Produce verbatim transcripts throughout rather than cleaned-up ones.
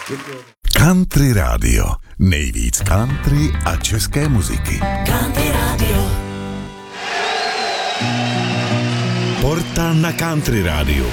Country Radio. Nejvíc country a české muziky. Country Radio. Porta na Country Radio.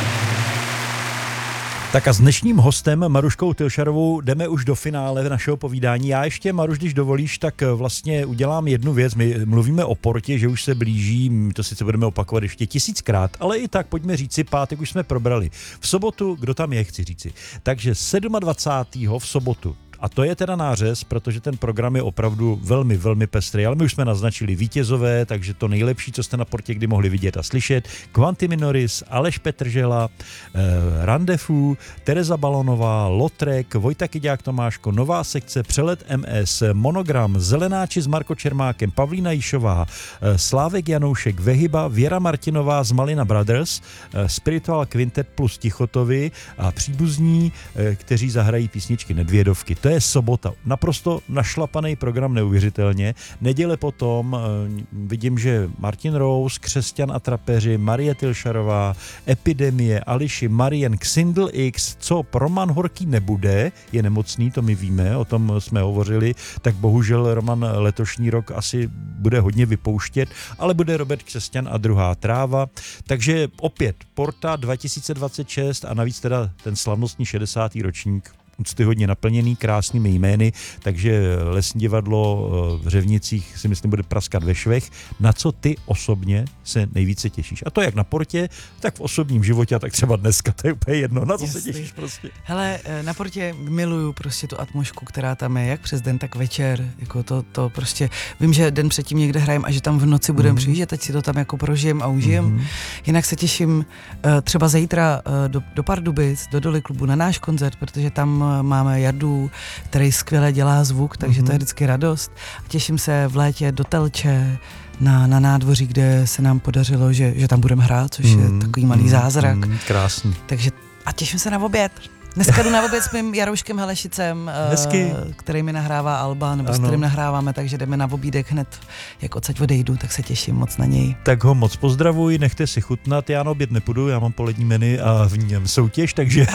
Tak a s dnešním hostem Maruškou Tylšarovou jdeme už do finále našeho povídání. Já ještě, Maruš, když dovolíš, tak vlastně udělám jednu věc. My mluvíme o Portě, že už se blíží, to sice budeme opakovat ještě tisíckrát, ale i tak pojďme říci, pátek už jsme probrali. V sobotu, kdo tam je, chci říci. Takže dvacátého sedmého v sobotu. A to je teda nářez, protože ten program je opravdu velmi, velmi pestrý, ale my už jsme naznačili vítězové, takže to nejlepší, co jste na Portě kdy mohli vidět a slyšet. Quanti Minoris, Aleš Petržela, eh, Randevu, Tereza Balonová, Lotrek, Vojta Kyďák Tomáško, Nová sekce, Přelet M S, Monogram, Zelenáči s Marko Čermákem, Pavlína Jišová, eh, Slávek Janoušek, Vehyba, Věra Martinová z Malina Brothers, eh, Spiritual Quintet plus Tichotovi a příbuzní, eh, kteří zahrají písničky Nedvědovky. To je sobota. Naprosto našlapaný program, neuvěřitelně. Neděle potom e, vidím, že Martin Rous, Křesťan a trapeři, Marie Tylšarová, Epidemie, Ališi, Marien, Xindl X, co Roman Horký nebude, je nemocný, to my víme, o tom jsme hovořili, tak bohužel Roman letošní rok asi bude hodně vypouštět, ale bude Robert Křesťan a Druhá tráva. Takže opět Porta dva tisíce dvacet šest a navíc teda ten slavnostní šedesátý ročník. Úctyhodně naplněný krásnými jmény, takže Lesní divadlo v Řevnicích si myslím bude praskat ve švech. Na co ty osobně se nejvíce těšíš? A to jak na Portě, tak v osobním životě a tak třeba dneska, to je úplně jedno. Na co Jasný. se těšíš prostě? Hele, na Portě miluju prostě tu atmosféru, která tam je, jak přes den, tak večer. Jako to, to prostě, vím, že den předtím někde hrajem a že tam v noci budeme mm. přijíždět, teď si to tam jako prožijem a užijem. Mm. Jinak se těším třeba zítra do, do Pardubic, do Doly klubu na náš koncert, protože tam máme Jardu, který skvěle dělá zvuk, takže mm-hmm. to je vždycky radost. A těším se v létě do Telče, na, na nádvoří, kde se nám podařilo, že, že tam budeme hrát, což mm-hmm. je takový malý zázrak. Mm, krásný. Takže a těším se na oběd. Dneska jdu na oběd s mým Jarouškem Helešicem, Hezky. který mi nahrává alba, nebo ano. s kterým nahráváme, takže jdeme na obídek hned, jak odsaď odejdu, tak se těším moc na něj. Tak ho moc pozdravuj, nechte si chutnat, já na oběd nepůjdu, já mám polední menu a v něm soutěž, takže,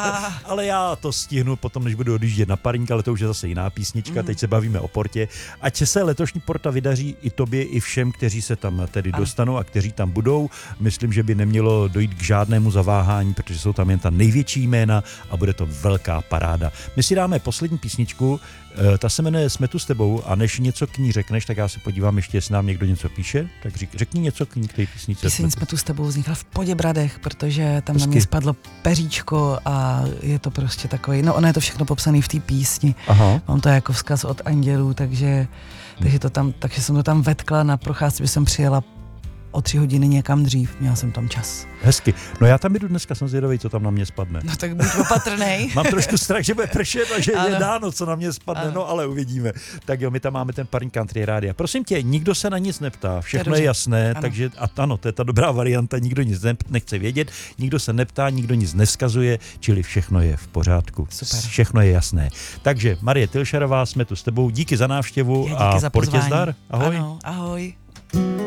ale já to stihnu potom, než budu odjíždět na Parník, ale to už je zase jiná písnička, mm. teď se bavíme o Portě. Ať se letošní Porta vydaří i tobě, i všem, kteří se tam tedy ano. dostanou a kteří tam budou. Myslím, že by nemělo dojít k žádnému zaváhání, protože jsou tam jen ta největší jména a bude to velká paráda. My si dáme poslední písničku, ta se jmenuje Jsme tu s tebou a než něco k ní řekneš, tak já se podívám ještě, jestli nám někdo něco píše, tak řek, řekni něco k ní, k té písničce. Píseň Jsme tu s tebou vznikla v Poděbradech, protože tam Hezky. na mě spadlo peříčko a je to prostě takový, no ono je to všechno popsané v té písni. Aha. Mám to jako vzkaz od andělů, takže, takže, to tam, takže jsem to tam vetkla na procházce, že jsem přijela o tři hodiny někam dřív, měla jsem tam čas. Hezky. No já tam jdu dneska, jsem zvědavý, co tam na mě spadne. No tak buď opatrnej. Mám trošku strach, že bude pršet a že ano. je dáno, co na mě spadne, ano. no ale uvidíme. Tak jo, my tam máme ten Parník Country Rádia. Prosím tě, nikdo se na nic neptá, všechno je, je jasné, ano. takže a ano, to je ta dobrá varianta, nikdo nic ne, nechce vědět, nikdo se neptá, nikdo nic neskazuje, čili všechno je v pořádku. Super. Všechno je jasné. Takže Marie Tylšarová, jsme tu s tebou, díky za návštěvu díky a za Portě zdar. Ahoj. Ano, ahoj.